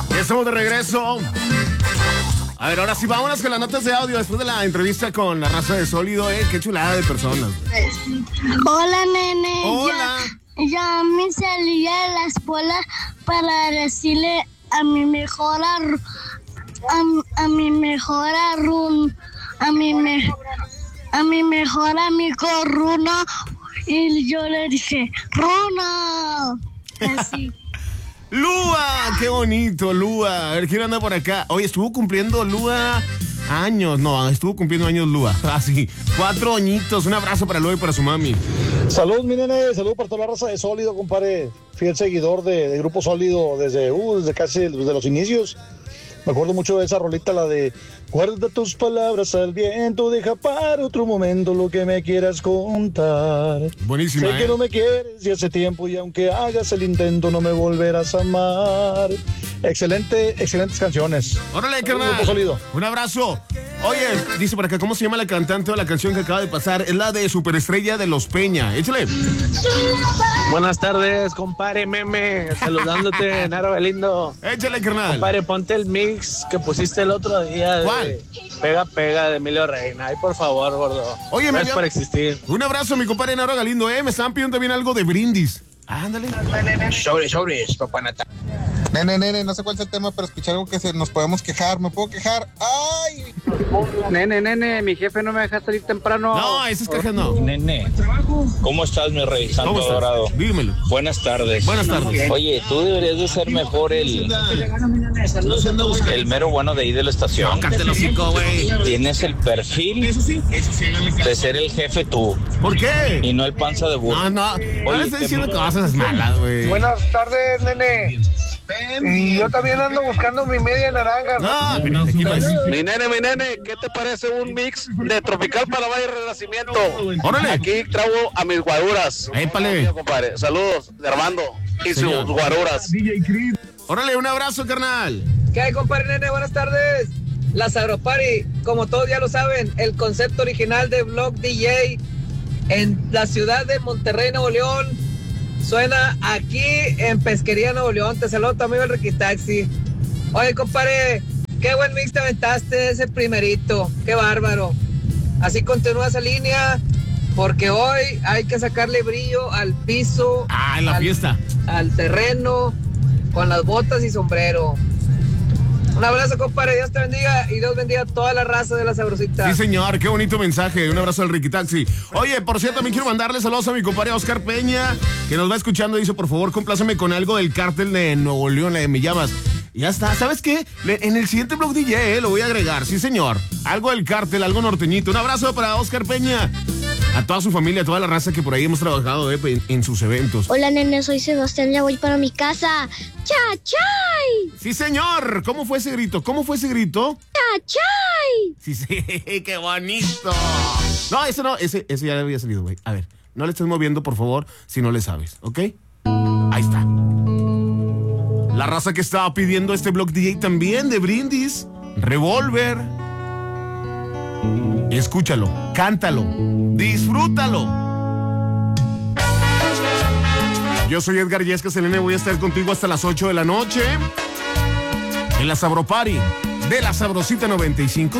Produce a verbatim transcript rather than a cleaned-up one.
Ya estamos de regreso. A ver, ahora sí, vámonos con las notas de audio después de la entrevista con la raza de Sólido, ¿eh? Qué chulada de personas. Hola, nene. Hola. Ya, ya me salí a la escuela para decirle a mi mejor ar, a, a mi mejor arun, a mi me, a mi mejor amigo Runa, y yo le dije, Runa. Así. Lua, qué bonito, Lua. A ver, ¿quién anda por acá? Oye, estuvo cumpliendo Lua años. No, estuvo cumpliendo años Lua. Así, cuatro añitos. Un abrazo para Lua y para su mami. Salud, mi nene. Salud para toda la raza de Sólido, compadre. Fiel seguidor de, de Grupo Sólido desde, uh, desde casi desde los inicios. Me acuerdo mucho de esa rolita, la de guarda tus palabras al viento, deja para otro momento lo que me quieras contar. Buenísima, Sé ¿eh? que no me quieres y hace tiempo, y aunque hagas el intento no me volverás a amar. Excelente, excelentes canciones. Órale, Grupo carnal. Sólido. Un abrazo. Oye, dice por acá, ¿cómo se llama la cantante o la canción que acaba de pasar? Es la de Superestrella de Los Peña. Échale. Buenas tardes, compadre Meme, saludándote, Naro Galindo. Échale, carnal. Compadre, ponte el mix que pusiste el otro día de ¿Cuál? Pega Pega de Emilio Reina. Ay, por favor, gordo. Oye, me Gracias por existir. Un abrazo, mi compadre Naro Galindo, ¿eh? Me estaban pidiendo también algo de brindis. Ándale. Sobre, sobre, papá Natal. Nene, nene, no sé cuál es el tema, pero escuché algo que se, nos podemos quejar. ¿Me puedo quejar? ¡Ay! Nene, nene, mi jefe no me deja salir temprano. No, ese es caja no. Nene, ¿cómo estás, mi rey? Santo ¿Cómo estás? Dorado. Dímelo. Buenas tardes. Buenas tardes. Oye, tú deberías de ser mejor el el mero bueno de ahí de la estación. Cállate el hocico, güey. Tienes el perfil de ser el jefe tú ¿Por qué? y no el panza de burro. No, no. No Oye, le estoy te- diciendo cosas malas, güey. Buenas tardes, nene. Y yo también ando buscando mi media naranja. No, pero aquí no es. Mi nene, mi nene, ¿qué te parece un mix de Tropical para Valle Renacimiento? Órale. Aquí traigo a mis guaruras. Épale. Compadre, saludos de Armando y Señor. sus guaruras. Órale, un abrazo, carnal. ¿Qué hay, compadre nene? Buenas tardes. La Sabro Party, como todos ya lo saben, el concepto original de Block D J en la ciudad de Monterrey, Nuevo León, suena aquí en Pesquería, Nuevo León. Te saludo, tu amigo el Riquitaxi. Oye, compadre, qué buen mix te aventaste ese primerito. Qué bárbaro. Así continúa esa línea, porque hoy hay que sacarle brillo al piso. Ah, en la al, fiesta. al terreno, con las botas y sombrero. Un abrazo, compadre, Dios te bendiga y Dios bendiga a toda la raza de la Sabrosita. Sí, señor, qué bonito mensaje. Un abrazo al Ricky Taxi. Oye, por cierto, también quiero mandarle saludos a mi compadre Oscar Peña, que nos va escuchando. Dice, por favor, compláceme con algo del cártel de Nuevo León, la de Me Llamas. Y ya está, ¿sabes qué? Le- en el siguiente blog D J, eh, lo voy a agregar. Sí, señor. Algo del cártel, algo norteñito. Un abrazo para Oscar Peña. A toda su familia, a toda la raza que por ahí hemos trabajado eh, en, en sus eventos. Hola, nene, soy Sebastián, ya voy para mi casa. ¡Chachay! Sí, señor. ¿Cómo fue ese grito? ¿Cómo fue ese grito? ¡Chachay! Sí, sí, qué bonito. No, ese no, ese, ese ya había salido, güey. A ver, no le estés moviendo, por favor, si no le sabes, ¿ok? Ahí está. La raza que estaba pidiendo este blog D J también de brindis, Revolver. Escúchalo, cántalo, disfrútalo. Yo soy Edgar Yescas, el nene, voy a estar contigo hasta las ocho de la noche en la Sabro Party de la Sabrosita noventa y cinco.